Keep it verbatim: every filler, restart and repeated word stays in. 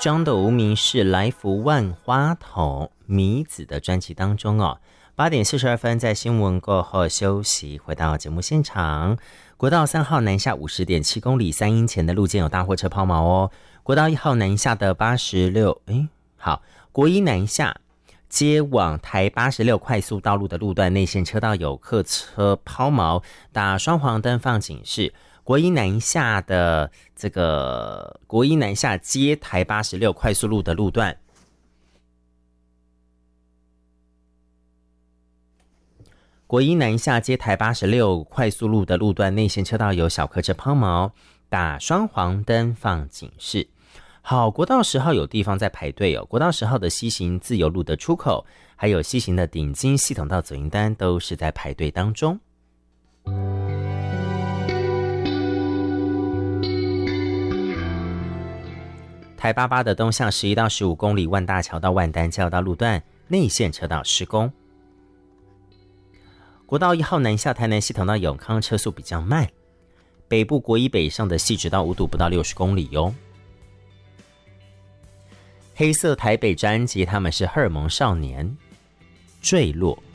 张的无名氏来福万花筒米子的专辑当中哦。八点四十二分，在新闻过后休息，回到节目现场。国道三号南下五十点七公里，三英前的路肩有大货车抛锚哦。国道一号南下的八十六，哎，好，国一南下接往台八十六快速道路的路段内线车道有客车抛锚，打双黄灯放警示。国一南下的这个国一南下接台八十六快速路的路段。国一南下接台八十六快速路的路段内线车道有小客车抛锚，打双黄灯放警示。好，国道十号有地方在排队哦。国道十号的西行自由路的出口，还有西行的顶金系统道左营单都是在排队当中。台八八的东向十一到十五公里，万大桥到万丹交道路段内线车道施工。国道一号南下台南系统到永康车速比较慢，北部国一北上的细直到五堵不到六十公里哟。黑色台北专辑他们是荷尔蒙少年坠落。